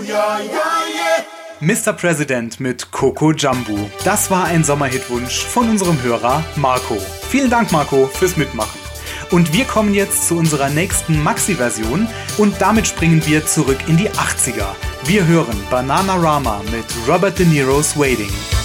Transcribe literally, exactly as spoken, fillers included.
yeah, yeah, yeah. Mister President mit Coco Jumbo. Das war ein Sommerhitwunsch von unserem Hörer Marco. Vielen Dank, Marco, fürs Mitmachen. Und wir kommen jetzt zu unserer nächsten Maxi-Version und damit springen wir zurück in die achtziger. Wir hören Bananarama mit Robert De Niro's Waiting.